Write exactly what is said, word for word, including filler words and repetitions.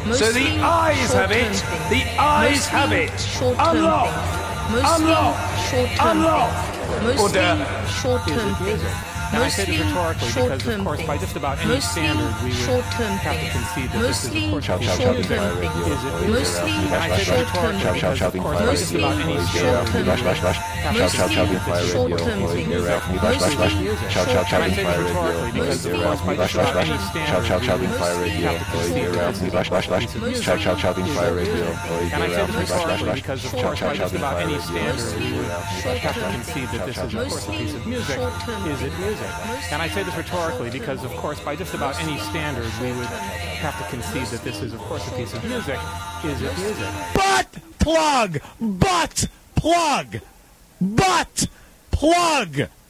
So the eyes have it. The eyes have it. Unlock. Unlock. Unlock. Mostly short-term things. And I say this rhetorically because, of course, by just about any standard, we would have to concede that this is, of course, a piece of music. Is it music? And I say this rhetorically because, of course, by just about any standard, we would have to concede that this is, of course, a piece of music. And I say this rhetorically because, of course, by just about any standard, we would have to concede that this is, of course, a piece of music. And I say this rhetorically because, of course, by just about any standard, we would have to concede that this is, of course, a piece of music. Is it music? And I say this rhetorically because, of course, by just about any standard, we would have to concede that this is, of course, a piece of music. Is it music? Butt plug! Butt plug! Butt plug!